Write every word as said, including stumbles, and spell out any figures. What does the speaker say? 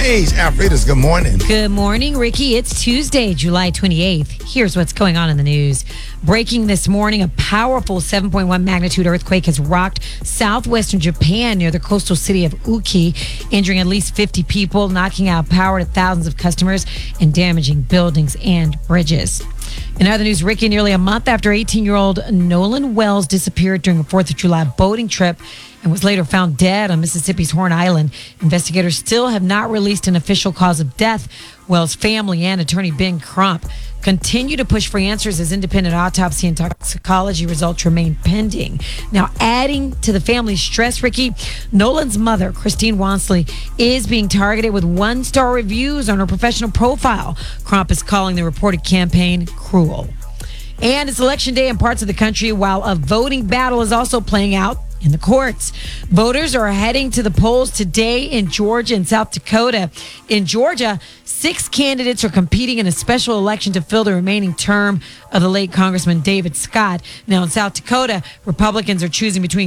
Paige, Alfreda's, good morning. Good morning, Ricky. It's Tuesday, July twenty-eighth. Here's what's going on in the news. Breaking this morning, a powerful seven point one magnitude earthquake has rocked southwestern Japan near the coastal city of Uki, injuring at least fifty people, knocking out power to thousands of customers, and damaging buildings and bridges. In other news, Ricky, nearly a month after eighteen-year-old Nolan Wells disappeared during a fourth of July boating trip and was later found dead on Mississippi's Horn Island, investigators still have not released an official cause of death. Wells' family and attorney Ben Crump continue to push for answers as independent autopsy and toxicology results remain pending. Now, adding to the family's stress, Ricky, Nolan's mother, Christine Wansley, is being targeted with one-star reviews on her professional profile. Crump is calling the reported campaign cruel. And it's election day in parts of the country, while a voting battle is also playing out in the courts. Voters are heading to the polls today in Georgia and South Dakota. In Georgia, six candidates are competing in a special election to fill the remaining term of the late Congressman David Scott. Now in South Dakota, Republicans are choosing between